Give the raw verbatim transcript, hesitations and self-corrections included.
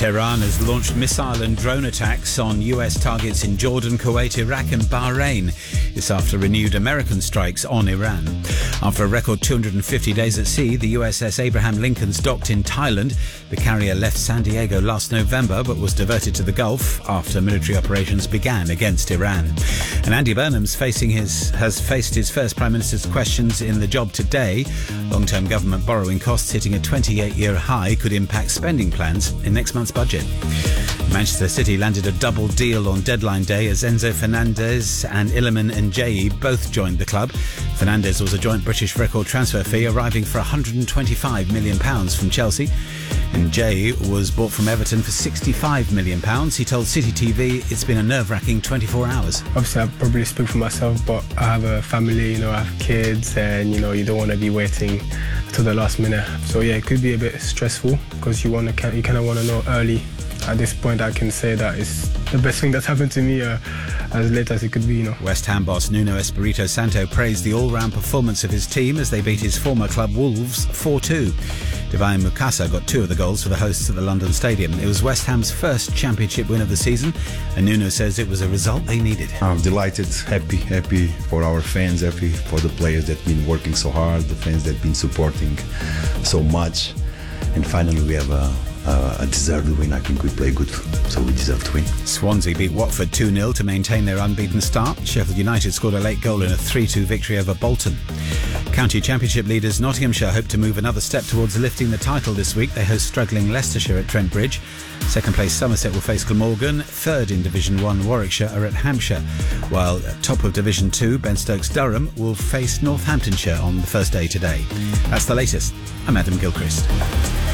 Tehran has launched missile and drone attacks on U S targets in Jordan, Kuwait, Iraq and Bahrain. This after renewed American strikes on Iran. After a record two hundred fifty days at sea, the U S S Abraham Lincoln's docked in Thailand. The carrier left San Diego last November but was diverted to the Gulf after military operations began against Iran. And Andy Burnham's facing his has faced his first Prime Minister's questions in the job today. Long-term government borrowing costs hitting a twenty-eight-year high could impact spending plans in next month's budget. Manchester City landed a double deal on deadline day as Enzo Fernandez and Iliman Ndiaye both joined the club. Fernandez was a joint British record transfer fee, arriving for one hundred twenty-five million pounds from Chelsea. Ndiaye was bought from Everton for sixty-five million pounds. He told City T V it's been a nerve-wracking twenty-four hours. Obviously, I probably speak for myself, but I have a family, you know, I have kids, and, you know, you don't want to be waiting till the last minute. So, yeah, it could be a bit stressful because you want to, you kind of want to know early. At this point, I can say that it's the best thing that's happened to me uh, as late as it could be, you know. West Ham boss Nuno Espirito Santo praised the all-round performance of his team as they beat his former club Wolves four two. Divine Mukasa got two of the goals for the hosts at the London Stadium. It was West Ham's first championship win of the season, and Nuno says it was a result they needed. I'm delighted, happy, happy for our fans, happy for the players that have been working so hard, the fans that have been supporting so much, and finally we have a Uh, a deserved win. I think we play good, so we deserve to win. Swansea beat Watford two nil to maintain their unbeaten start. Sheffield United scored a late goal in a three two victory over Bolton. County Championship leaders Nottinghamshire hope to move another step towards lifting the title this week. They host struggling Leicestershire at Trent Bridge. Second place Somerset will face Glamorgan. Third in Division one Warwickshire are at Hampshire, while top of Division two Ben Stokes Durham will face Northamptonshire on the first day today. That's the latest. I'm Adam Gilchrist.